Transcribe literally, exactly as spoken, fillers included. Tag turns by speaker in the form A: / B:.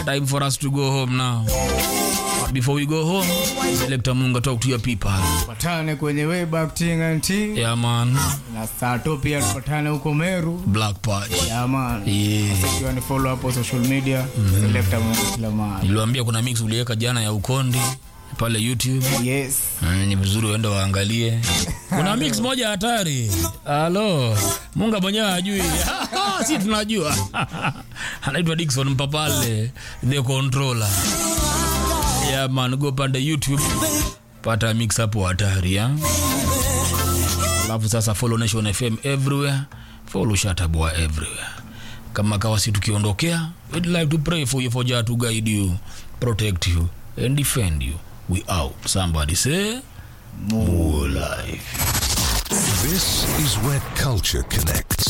A: Time for us to go home now. But before we go home, Selector Munga, talk to your people.
B: Patane kwenye way back ting and tea.
A: Yeah, man.
B: Na Sato pia patane huko Meru.
A: Black Patch.
B: Yeah, man.
A: Yeah.
B: Sasa kiwa ni follow up on social media. Mm-hmm. Selector Munga kila mahali.
A: Niliwaambia kuna mix uliweka jana ya Ukondi pale YouTube.
B: Yes.
A: Mm, ni vizuri uende waangalie. Kuna mix moja hatari. Hello. Munga mwenyewe hajui. Si tunajua. Anaitwa Dickson Mpapale, the controller. Yeah, man, go pande YouTube. Pata mix hapo hatari, ya. Alafu sasa follow Nation F M everywhere. Follow Shataboy everywhere. Kama kawa si tukiondokea, we'd like to pray for you, for Jah to guide you, protect you and defend you. We out. Somebody say more life.
C: This is where culture connects.